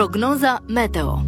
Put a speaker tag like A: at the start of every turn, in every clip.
A: Prognoza meteo.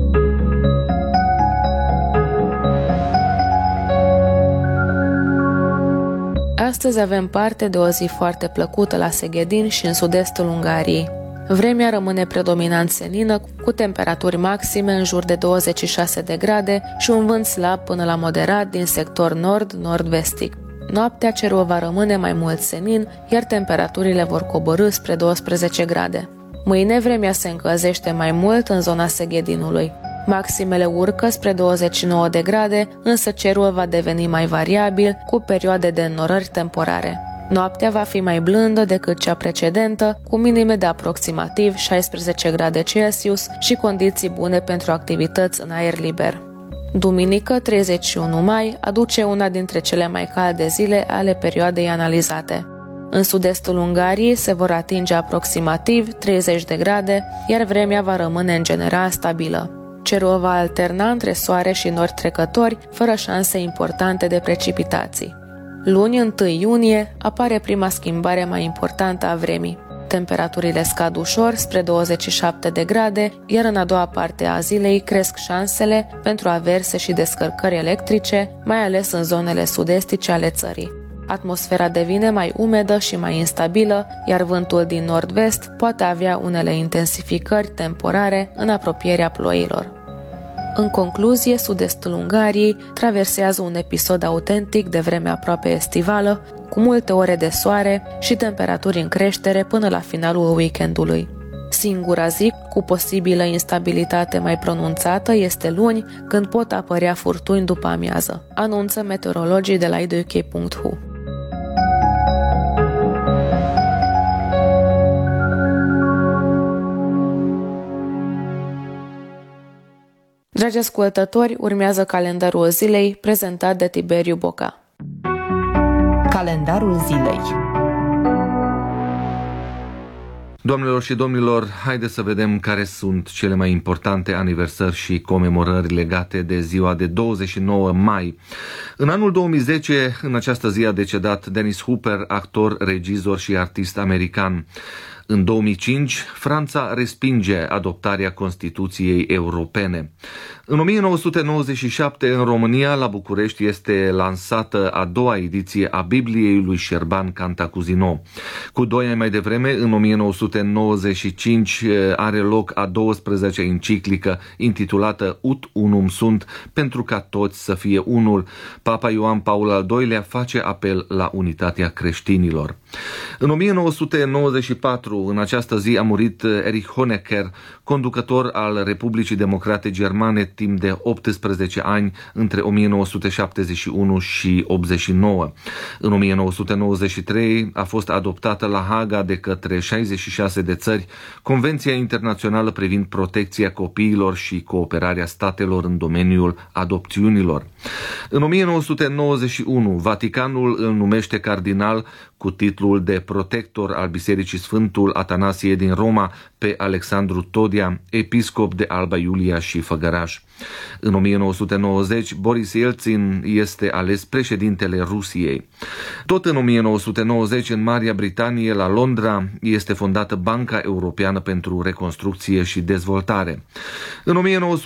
B: Astăzi avem parte de o zi foarte plăcută la Seghedin și în sud-estul Ungariei. Vremea rămâne predominant senină, cu temperaturi maxime în jur de 26 de grade și un vânt slab până la moderat din sector nord-nord-vestic. Noaptea cerul va rămâne mai mult senin, iar temperaturile vor coborî spre 12 grade. Mâine vremea se încălzește mai mult în zona Seghedinului. Maximele urcă spre 29 de grade, însă cerul va deveni mai variabil, cu perioade de înnorări temporare. Noaptea va fi mai blândă decât cea precedentă, cu minime de aproximativ 16 grade Celsius și condiții bune pentru activități în aer liber. Duminică, 31 mai, aduce una dintre cele mai calde zile ale perioadei analizate. În sud-estul Ungariei se vor atinge aproximativ 30 de grade, iar vremea va rămâne în general stabilă. Cerul va alterna între soare și nori trecători, fără șanse importante de precipitații. Luni, 1 iunie, apare prima schimbare mai importantă a vremii. Temperaturile scad ușor spre 27 de grade, iar în a doua parte a zilei cresc șansele pentru averse și descărcări electrice, mai ales în zonele sud-estice ale țării. Atmosfera devine mai umedă și mai instabilă, iar vântul din nord-vest poate avea unele intensificări temporare în apropierea ploilor. În concluzie, sud-estul Ungariei traversează un episod autentic de vreme aproape estivală, cu multe ore de soare și temperaturi în creștere până la finalul weekendului. Singura zi cu posibilă instabilitate mai pronunțată este luni, când pot apărea furtuni după amiază, anunță meteorologii de la iduk.hu. Dragi ascultători, urmează calendarul zilei prezentat de Tiberiu Boca.
C: Calendarul zilei.
D: Doamnelor și domnilor, haideți să vedem care sunt cele mai importante aniversări și comemorări legate de ziua de 29 mai. În anul 2010, în această zi a decedat Dennis Hopper, actor, regizor și artist american. În 2005, Franța respinge adoptarea Constituției Europene. În 1997, în România, la București, este lansată a doua ediție a Bibliei lui Șerban Cantacuzino. Cu 2 ani mai devreme, în 1995, are loc a 12-a enciclică intitulată Ut Unum Sunt, pentru ca toți să fie unul. Papa Ioan Paul al II-lea face apel la unitatea creștinilor. În 1994, în această zi a murit Erich Honecker, conducător al Republicii Democrate Germane timp de 18 ani între 1971 și 89. În 1993 a fost adoptată la Haga de către 66 de țări Convenția Internațională privind protecția copiilor și cooperarea statelor în domeniul adopțiunilor. În 1991, Vaticanul îl numește cardinal cu titlul de protector al Bisericii Sfântul Atanasie din Roma pe Alexandru Todia, episcop de Alba Iulia și Făgăraș. În 1990, Boris Yeltsin este ales președintele Rusiei. Tot în 1990, în Marea Britanie, la Londra, este fondată Banca Europeană pentru Reconstrucție și Dezvoltare. În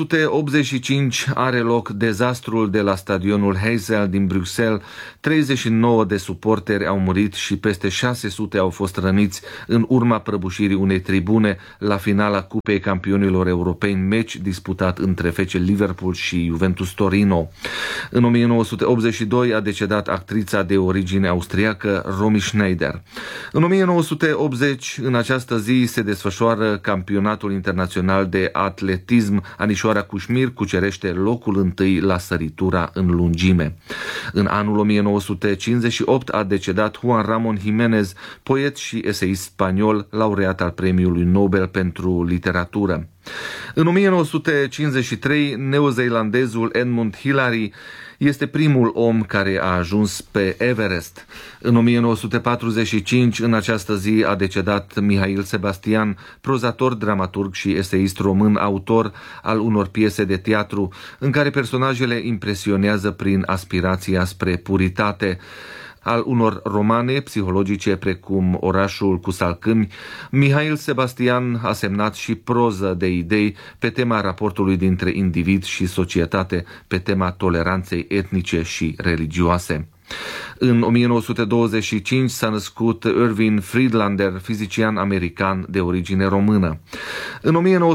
D: 1985 are loc dezastrul de la stadionul Heysel din Bruxelles. 39 de suporteri au murit și peste 600 au fost răniți în urma prăbușirii unei tribune la finala Cupei Campionilor Europeni, meci disputat între FC Liverpool și Juventus Torino. În 1982 a decedat actrița de origine austriacă Romy Schneider. În 1980, în această zi, se desfășoară campionatul internațional de atletism. Anișoara Cușmir cucerește locul întâi la săritura în lungime. În anul 1958 a decedat Juan Ramón Jiménez, poet și eseist spaniol, laureat al Premiului Nobel pentru literatură. În 1953, neozeelandezul Edmund Hillary este primul om care a ajuns pe Everest. În 1945, în această zi, a decedat Mihail Sebastian, prozator, dramaturg și eseist român, autor al unor piese de teatru în care personajele impresionează prin aspirația spre puritate. al unor romane psihologice precum Orașul cu salcâmi, Mihail Sebastian a semnat și proză de idei pe tema raportului dintre individ și societate, pe tema toleranței etnice și religioase. În 1925 s-a născut Irving Friedlander, fizician american de origine română. În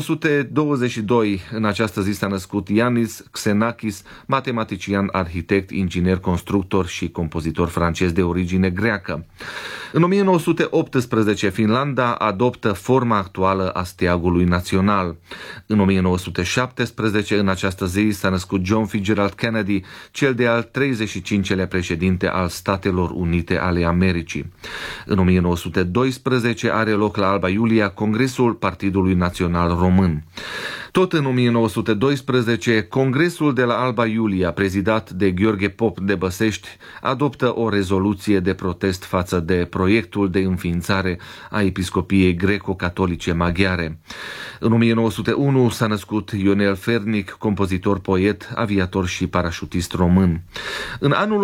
D: 1922, în această zi, s-a născut Ioannis Xenakis, matematician, arhitect, inginer, constructor și compozitor francez de origine greacă. În 1918, Finlanda adoptă forma actuală a steagului național. În 1917, în această zi, s-a născut John Fitzgerald Kennedy, cel de-al 35-lea președinte al Statelor Unite ale Americii. În 1912 are loc la Alba Iulia Congresul Partidului Național Român. Tot în 1912, Congresul de la Alba Iulia, prezidat de Gheorghe Pop de Băsești, adoptă o rezoluție de protest față de proiectul de înființare a Episcopiei greco-catolice maghiare. În 1901 s-a născut Ionel Fernic, compozitor, poet, aviator și parașutist român. În anul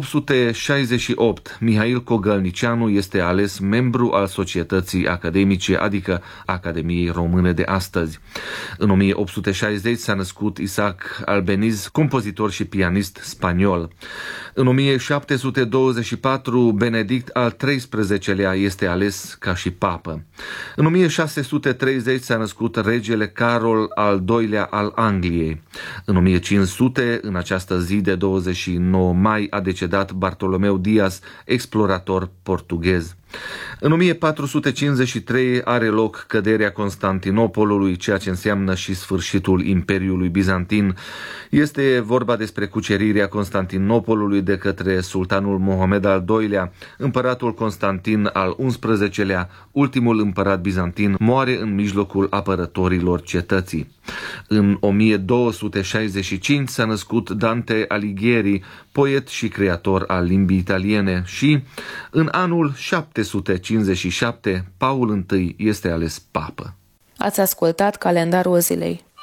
D: 1868, Mihail Cogălnicianu este ales membru al Societății Academice, adică Academiei Române de astăzi. În 1860 s-a născut Isaac Albeniz, compozitor și pianist spaniol. În 1724, Benedict al XIII-lea este ales ca și papă. În 1630 s-a născut regele Carol al II-lea al Angliei. În 1500, în această zi de 29 mai, a decedat Bartolomeu Diaz, explorator portughez. În 1453 are loc căderea Constantinopolului, ceea ce înseamnă și sfârșitul Imperiului Bizantin. Este vorba despre cucerirea Constantinopolului de către sultanul Mohamed al II-lea. Împăratul Constantin al XI-lea, ultimul împărat bizantin, moare în mijlocul apărătorilor cetății. În 1265 s-a născut Dante Alighieri, poet și creator al limbii italiene, și în anul 757 Paul I este ales papă.
B: Ați ascultat Calendarul Zilei.